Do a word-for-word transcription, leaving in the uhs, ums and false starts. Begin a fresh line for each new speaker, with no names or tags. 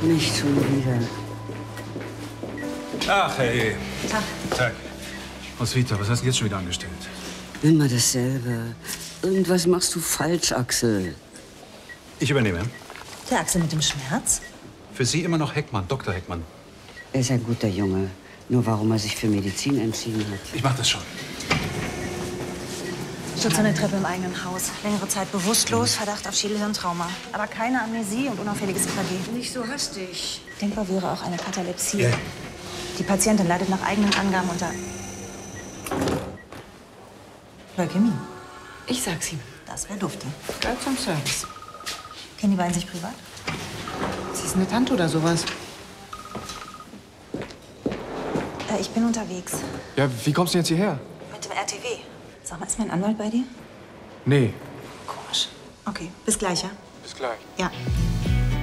Nicht schon wieder.
Ach, hey.
Tag.
Tag. Roswitha, was hast du jetzt schon wieder angestellt?
Immer dasselbe. Irgendwas machst du falsch, Axel.
Ich übernehme.
Der Axel mit dem Schmerz?
Für Sie immer noch Heckmann, Doktor Heckmann.
Er ist ein guter Junge. Nur warum er sich für Medizin entschieden hat.
Ich mach das schon.
Sturz an der Treppe im eigenen Haus. Längere Zeit bewusstlos, Verdacht auf Schädelhirntrauma. Aber keine Amnesie und unauffälliges E K G.
Nicht so hastig.
Denkbar wäre auch eine Katalepsie.
Ja.
Die Patientin leidet nach eigenen Angaben unter Leukämie.
Ich sag's ihm.
Das wäre dufte.
Gleich zum Service.
Kennen die beiden sich privat?
Sie ist eine Tante oder sowas.
Äh, ich bin unterwegs.
Ja, wie kommst du jetzt hierher?
Mit dem R T W. Sag mal, ist mein Anwalt bei dir?
Nee.
Komisch. Okay, bis gleich, ja?
Bis gleich.
Ja.